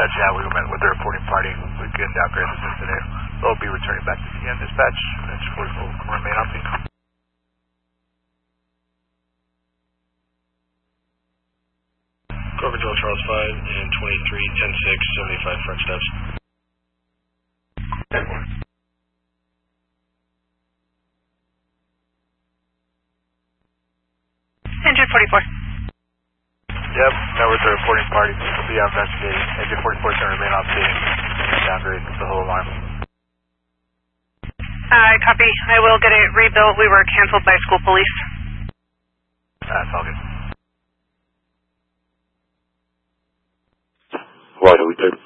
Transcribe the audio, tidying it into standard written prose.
dispatch, yeah, we met with the reporting party. We can downgrade the system today. They'll be returning back to CN dispatch. That's 44 will remain on scene. Corporate Control Charles 5 and 23, 10-6, 75 front steps. 10-4. Engine 44. Yep, met with the reporting party. We'll be investigating. Engine 44 is going to remain on scene and downgrade the whole alarm. Copy. I will get it rebuilt. We were canceled by school police. That's all good. Right, we do.